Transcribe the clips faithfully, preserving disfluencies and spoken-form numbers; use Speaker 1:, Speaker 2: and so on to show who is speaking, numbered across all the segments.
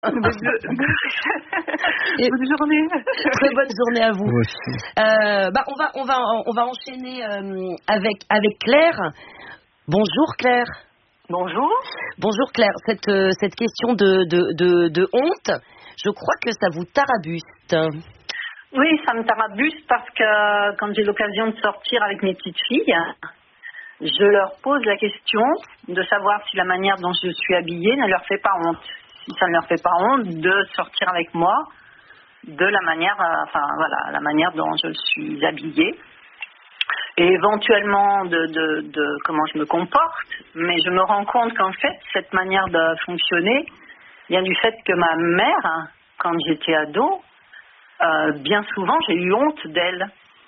Speaker 1: Et bonne journée.
Speaker 2: Très bonne journée à vous. Euh, bah, on va, on va, on va enchaîner euh, avec avec Claire. Bonjour Claire.
Speaker 3: Bonjour.
Speaker 2: Bonjour Claire. Cette euh, cette question de, de de de honte, je crois que ça vous tarabuste.
Speaker 3: Oui, ça me tarabuste parce que quand j'ai l'occasion de sortir avec mes petites filles, je leur pose la question de savoir si la manière dont je suis habillée ne leur fait pas honte. Si ça ne leur fait pas honte de sortir avec moi de la manière, euh, enfin voilà, la manière dont je suis habillée. Et éventuellement de, de, de comment je me comporte, mais je me rends compte qu'en fait, cette manière de fonctionner vient du fait que ma mère, quand j'étais ado, euh, bien souvent, j'ai eu honte d'elle.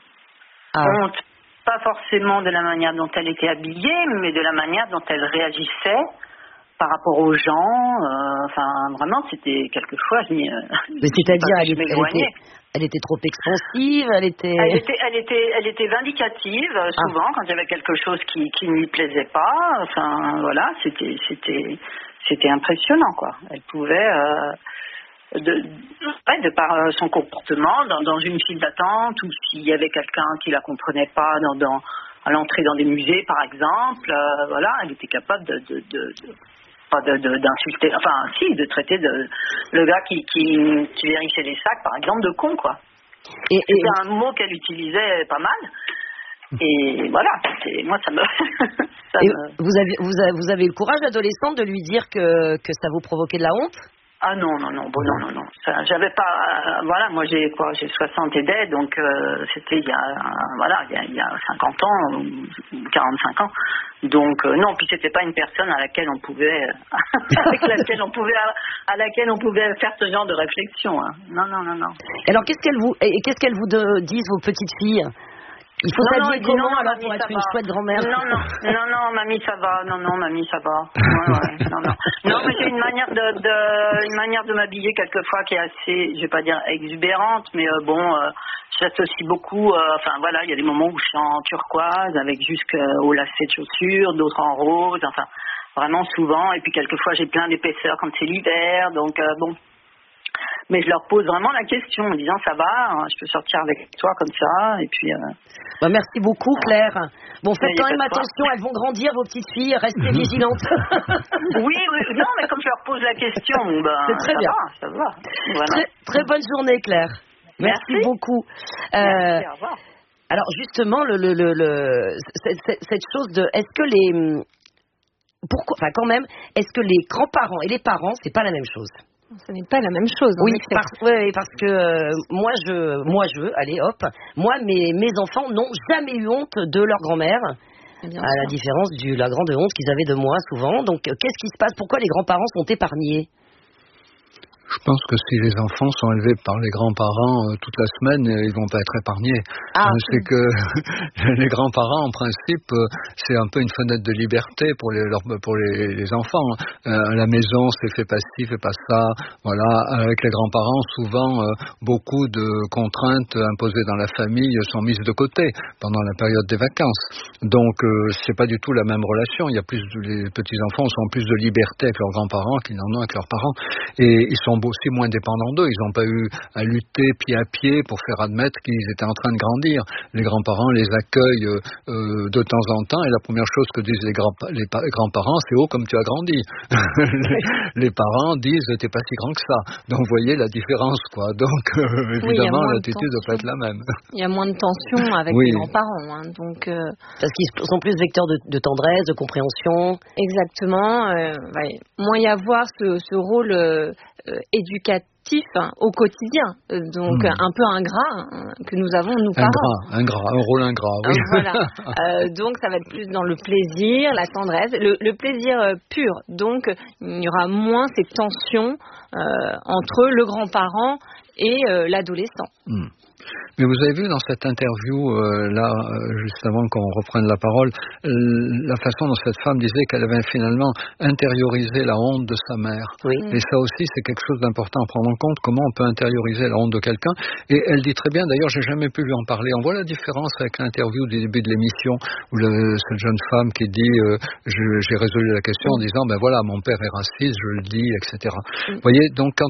Speaker 2: Ah.
Speaker 3: Honte, pas forcément de la manière dont elle était habillée, mais de la manière dont elle réagissait par rapport aux gens. Euh, enfin, vraiment, c'était quelquefois, je m'y... Euh,
Speaker 2: mais c'est-à-dire, elle,
Speaker 3: je
Speaker 2: elle était... Elle était trop expansive, elle était...
Speaker 3: Elle était, elle était, elle était vindicative, souvent, ah. quand il y avait quelque chose qui, qui ne lui plaisait pas. Enfin, voilà, c'était, c'était, c'était impressionnant, quoi. Elle pouvait, euh, de, ouais, de par son comportement, dans, dans une file d'attente, ou s'il y avait quelqu'un qui la comprenait pas dans, dans, à l'entrée dans des musées, par exemple, euh, voilà, elle était capable de... de, de, de De, de, d'insulter, enfin si, de traiter de, le gars qui, qui, qui vérifiait les sacs, par exemple, de con, quoi. Et, et c'était un mot qu'elle utilisait pas mal. Et voilà, c'est, moi ça me... ça
Speaker 2: et
Speaker 3: me...
Speaker 2: Vous, avez, vous, avez, vous avez le courage, adolescente, de lui dire que, que ça vous provoquait de la honte?
Speaker 3: Ah non, non, non, bon, non, non, non. Ça, j'avais pas... Euh, voilà, moi j'ai quoi, j'ai soixante et des, donc euh, c'était il y a, euh, voilà, il y a, il y a cinquante ans, ou quarante-cinq ans. Donc euh, non, puis c'était pas une personne à laquelle on pouvait... avec laquelle on pouvait... à laquelle on pouvait faire ce genre de réflexion. Hein. Non, non, non, non.
Speaker 2: Alors qu'est-ce qu'elles vous, et qu'est-ce qu'elles vous de, disent, vos petites filles? Il faut s'habiller comment non, alors mamie, pour être une chouette grand-mère?
Speaker 3: Non, non, non, non, mamie, ça va. Non, non, mamie, ça va. Ouais, ouais, non, non. Non, mais j'ai une manière de, de, une manière de m'habiller quelquefois qui est assez, je vais pas dire exubérante, mais euh, bon, euh, j'associe beaucoup. Euh, enfin voilà, il y a des moments où je suis en turquoise avec jusqu'au lacet de chaussures, d'autres en rose. Enfin, vraiment souvent. Et puis quelquefois j'ai plein d'épaisseur quand c'est l'hiver. Donc euh, bon. Mais je leur pose vraiment la question en disant ça va, hein, je peux sortir avec toi comme ça et puis. Euh...
Speaker 2: Bah, merci beaucoup Claire. Bon, faites quand même attention, elles vont grandir vos petites filles, restez vigilantes.
Speaker 3: oui, oui, non, mais comme je leur pose la question, ben,
Speaker 2: c'est très
Speaker 3: ça
Speaker 2: bien.
Speaker 3: va, ça va. Voilà.
Speaker 2: Très, très bonne journée Claire. Merci, merci beaucoup.
Speaker 3: Merci, euh, au revoir.
Speaker 2: Alors justement, le, le, le, le cette, cette chose de, est-ce que les, pourquoi, enfin quand même, est-ce que les grands-parents et les parents, c'est pas la même chose?
Speaker 1: Ce n'est pas la même chose.
Speaker 2: Oui, parce, ouais, parce que euh, moi, je, moi, je, allez, hop, moi, mes, mes enfants n'ont jamais eu honte de leur grand-mère, à sûr. La différence de la grande honte qu'ils avaient de moi, souvent. Donc, euh, qu'est-ce qui se passe? Pourquoi les grands-parents sont épargnés?
Speaker 4: Je pense que si les enfants sont élevés par les grands-parents euh, toute la semaine, euh, ils vont pas être épargnés.
Speaker 2: Ah.
Speaker 4: Euh, c'est que les grands-parents, en principe, euh, c'est un peu une fenêtre de liberté pour les leur, pour les, les enfants. Euh, à la maison, c'est fais pas ci, fais pas ça. Voilà. Avec les grands-parents, souvent, euh, beaucoup de contraintes imposées dans la famille sont mises de côté pendant la période des vacances. Donc, euh, c'est pas du tout la même relation. Il y a plus de, les petits enfants ont plus de liberté avec leurs grands-parents qu'ils n'en ont avec leurs parents, et ils sont aussi moins dépendants d'eux. Ils n'ont pas eu à lutter pied à pied pour faire admettre qu'ils étaient en train de grandir. Les grands-parents les accueillent euh, de temps en temps, et la première chose que disent les, grands, les, pa- les grands-parents, c'est « Oh, comme tu as grandi !» les, les parents disent « T'es pas si grand que ça !» Donc, vous voyez la différence, quoi. Donc, euh, évidemment, oui, l'attitude ne doit pas être la même.
Speaker 1: Il y a moins de tension avec oui. les grands-parents. Hein, donc, euh...
Speaker 2: Parce qu'ils sont plus vecteurs de, de tendresse, de compréhension.
Speaker 1: Exactement. Euh, ouais. Moins y avoir ce, ce rôle... Euh, Euh, éducatif hein, au quotidien, euh, donc mmh. un peu ingrat hein, que nous avons nous parents.
Speaker 4: Ingrat, ingrat, un rôle ingrat, oui.
Speaker 1: Euh, voilà. euh, donc ça va être plus dans le plaisir, la tendresse, le, le plaisir euh, pur. Donc il y aura moins ces tensions euh, entre le grand-parent et euh, l'adolescent.
Speaker 4: Mmh. Mais vous avez vu dans cette interview, euh, là, euh, juste avant qu'on reprenne la parole, euh, la façon dont cette femme disait qu'elle avait finalement intériorisé la honte de sa mère.
Speaker 2: Oui.
Speaker 4: Et ça aussi, c'est quelque chose d'important à prendre en compte, comment on peut intérioriser la honte de quelqu'un. Et elle dit très bien, d'ailleurs, j'ai jamais pu lui en parler. On voit la différence avec l'interview du début de l'émission, où le, cette jeune femme qui dit, euh, je, j'ai résolu la question en disant, ben voilà, mon père est raciste, je le dis, et cetera. Vous voyez, donc quand